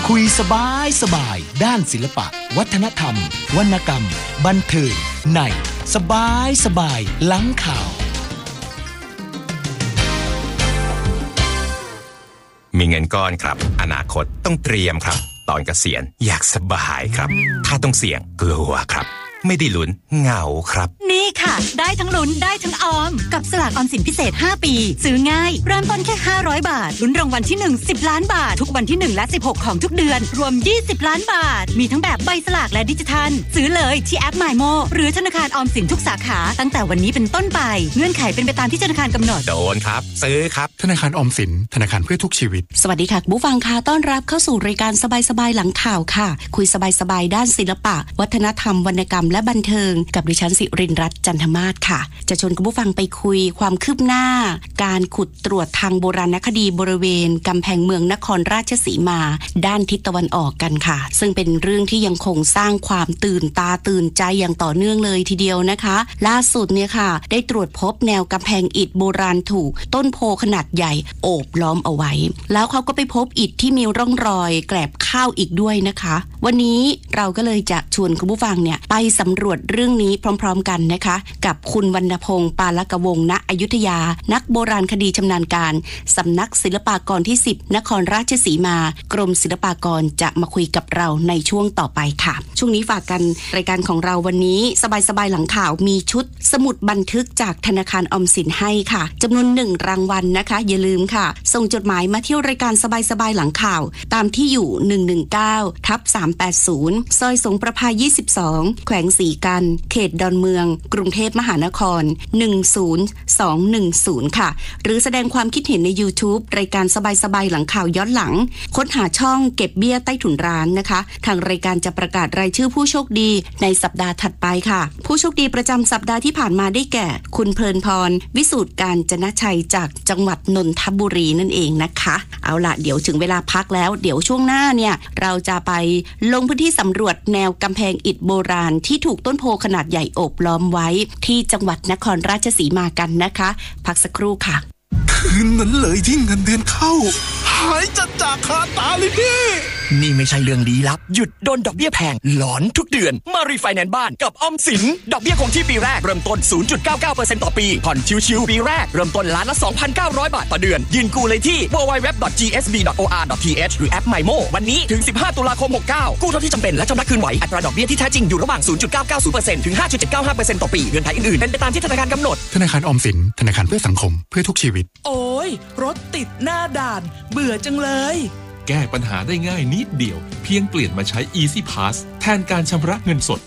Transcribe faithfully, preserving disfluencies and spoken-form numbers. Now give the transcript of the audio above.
คุยสบายสบายด้านศิลปะวัฒนธรรมวรรณกรรมบันเทิงในสบายสบายหลังข่าวมีเงินก้อนครับอนาคตต้องเตรียมครับตอนเกษียณอยากสบายครับถ้าต้องเสี่ยงกลัวครับไม่ได้ลุ้นเหงาครับนี่ค่ะได้ทั้งลุ้นได้ทั้งออมกับสลากออมสินพิเศษห้าปีซื้อง่ายเริ่มต้นแค่ห้าร้อยบาทลุ้นรางวัลที่หนึ่ง สิบล้านบาททุกวันที่หนึ่งและสิบหกของทุกเดือนรวมยี่สิบล้านบาทมีทั้งแบบใบสลากและดิจิทัลซื้อเลยที่แอป MyMo หรือธนาคารออมสินทุกสาขาตั้งแต่วันนี้เป็นต้นไปเงื่อนไขเป็นไปตามที่ธนาคารกำหนดโดนครับซื้อครับธนาคารออมสินธนาคารเพื่อทุกชีวิตสวัสดีค่ะผู้ฟังค่ะต้อนรับเข้าสู่รายการสบายๆหลังข่าวค่ะคุยสบายๆด้านศิลปะวัฒนธรรมวรรณกรรมและบันเทิงกับดิฉันสิรินรัตน์จันทมาศค่ะจะชวนคุณผู้ฟังไปคุยความคืบหน้าการขุดตรวจทางโบราณคดีบริเวณกำแพงเมืองนครราชสีมาด้านทิศตะวันออกกันค่ะซึ่งเป็นเรื่องที่ยังคงสร้างความตื่นตาตื่นใจอย่างต่อเนื่องเลยทีเดียวนะคะล่าสุดเนี่ยค่ะได้ตรวจพบแนวกำแพงอิฐโบราณถูกต้นโพขนาดใหญ่โอบล้อมเอาไว้แล้วเขาก็ไปพบอิฐที่มีร่องรอยแกลบข้าวอีกด้วยนะคะวันนี้เราก็เลยจะชวนคุณผู้ฟังเนี่ยไปสำรวจเรื่องนี้พร้อมๆกันนะคะกับคุณวรรณพงษ์ปาลกวงศ์ณอยุธยานักโบราณคดีชำนาญการสำนักศิลปากรที่สิบนครราชสีมากรมศิลปากรจะมาคุยกับเราในช่วงต่อไปค่ะช่วงนี้ฝากกันรายการของเราวันนี้สบายๆหลังข่าวมีชุดสมุดบันทึกจากธนาคารออมสินให้ค่ะจำนวนหนึ่งรางวัลนะคะอย่าลืมค่ะส่งจดหมายมาที่รายการสบายๆหลังข่าวตามที่อยู่หนึ่งหนึ่งเก้าทับสามแปดศูนย์ซอยสงประภายี่สิบสองแขวงสีกันเขตดอนเมืองกรุงเทพมหานครหนึ่งศูนย์สองหนึ่งศูนย์ค่ะหรือแสดงความคิดเห็นใน YouTube รายการสบายๆหลังข่าวย้อนหลังค้นหาช่องเก็บเบี้ยใต้ถุนร้านนะคะทางรายการจะประกาศรายชื่อผู้โชคดีในสัปดาห์ถัดไปค่ะผู้โชคดีประจำสัปดาห์ที่ผ่านมาได้แก่คุณเพลินพรวิสูตรการจนชัยจากจังหวัดนนทบุรีนั่นเองนะคะเอาล่ะเดี๋ยวถึงเวลาพักแล้วเดี๋ยวช่วงหน้าเนี่ยเราจะไปลงพื้นที่สำรวจแนวกำแพงอิฐโบราณที่ถูกต้นโพขนาดใหญ่โอบล้อมไว้ที่จังหวัดนครราชสีมากันนะคะพักสักครู่ค่ะคืนนั้นเลยที่เงินเดือนเข้าหายจัดจากคาตาเลยพี่นี่ไม่ใช่เรื่องลี้ลับหยุดโดนดอกเบี้ยแพงหลอนทุกเดือนมารีไฟแนนซ์บ้านกับออมสินดอกเบี้ยคงที่ปีแรกเริ่มต้น ศูนย์จุดเก้าเก้าเปอร์เซ็นต์ ต่อปีผ่อนชิวๆปีแรกเริ่มต้นล้านละ สองพันเก้าร้อย บาทต่อเดือนยื่นกู้เลยที่ ดับเบิลยู ดับเบิลยู ดับเบิลยู ดอท จี เอส บี ดอท โอ อาร์ ดอท ที เอช หรือแอป MyMo วันนี้ถึงสิบห้าตุลาคมหกเก้ากู้เท่าที่จำเป็นและชำระคืนไหวอัตราดอกเบี้ยที่แท้จริงอยู่ระหว่าง ศูนย์จุดเก้าเก้าศูนย์เปอร์เซ็นต์ ถึง ห้าจุดเจ็ดเก้าห้าเปอร์เซ็นต์ ต่อปีเงื่อนไขอื่นๆเป็นไปตามที่ธนาคารกำหนดธนาคารออมสินธนาคารเพื่อสังคมเพื่อทุกชีวิตโอ้ยรถติดหน้าด่านเบื่อจังเลยแก้ปัญหาได้ง่ายนิดเดียวเพียงเปลี่ยนมาใช้ Easy Pass แทนการชำระเงินสด